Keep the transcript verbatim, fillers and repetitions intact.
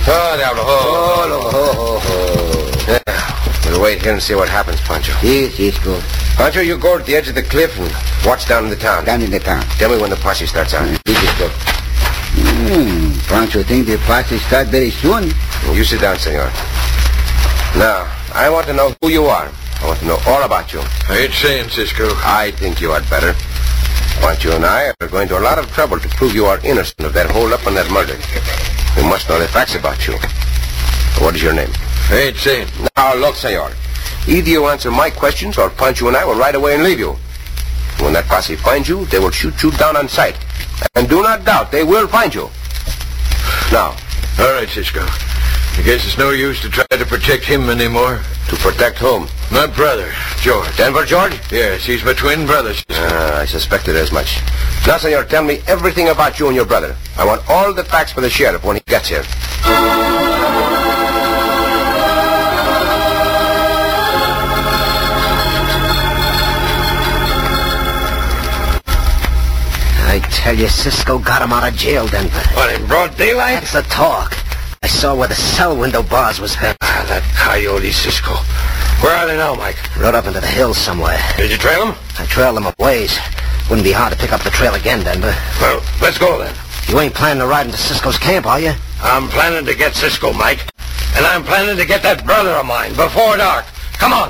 Oh, diablo. Oh, loco. Oh, oh, oh. Yeah. We'll wait here and see what happens, Pancho. Si, Cisco. Pancho, you go to the edge of the cliff and watch down in the town. Down in the town. Tell me when the posse starts out. Si, Cisco. Hmm. Pancho think the posse start very soon. You sit down, senor. Now, I want to know who you are. I want to know all about you. I ain't saying, Cisco. I think you had better. Pancho and I are going to a lot of trouble to prove you are innocent of that hold-up and that murder. We must know the facts about you. What is your name? I ain't saying. Now, look, senor. Either you answer my questions or Pancho and I will ride away and leave you. When that posse finds you, they will shoot you down on sight. And do not doubt, they will find you. Now. All right, Cisco. I guess it's no use to try to protect him anymore. To protect whom? My brother, George. Denver George? Yes, he's my twin brother, Cisco. Ah, I suspected as much. Now, senor, tell me everything about you and your brother. I want all the facts for the sheriff when he gets here. I tell you, Cisco got him out of jail, Denver. What, in broad daylight? That's the talk. I saw where the cell window bars was hit. Ah, that coyote, Cisco. Where are they now, Mike? Rode up into the hills somewhere. Did you trail them? I trailed them a ways. Wouldn't be hard to pick up the trail again, Denver. Well, let's go then. You ain't planning to ride into Cisco's camp, are you? I'm planning to get Cisco, Mike. And I'm planning to get that brother of mine before dark. Come on.